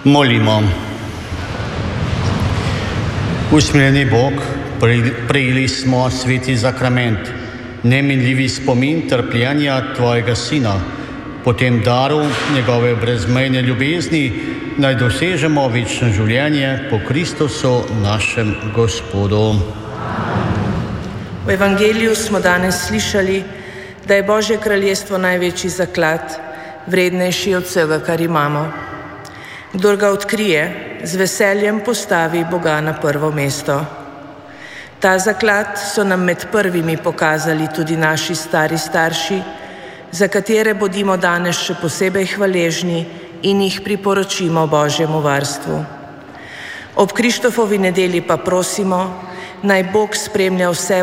Molimo. Usmiljeni Bog, prejeli smo sveti zakrament, neminljivi spomin trpljenja Tvojega Sina. Po tem daru njegove brezmejne ljubezni naj dosežemo večno življenje po Kristusu našem Gospodu. V Evangeliju smo danes slišali, da je Božje kraljestvo največji zaklad, vrednejši od vsega, kar imamo. Kdor ga odkrije, z veseljem postavi Boga na prvo mesto. Ta zaklad so nam med prvimi pokazali tudi naši stari starši, za katere bodimo danes še posebej hvaležni in jih priporočimo Božjemu varstvu. Ob Krištofovi nedelji pa prosimo, naj Bog spremlja vse